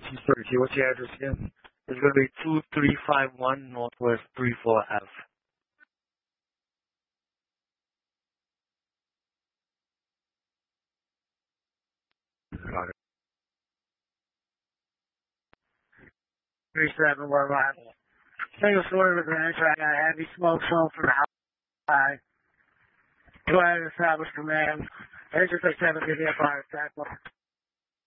232. What's your address again? It's going to be 2351 Northwest 34 Ave. Got it. 37, we're arrival. Single story with ranch. I got a heavy smoke show from the house. Go ahead and establish command. Engine 67, give me a fire attack.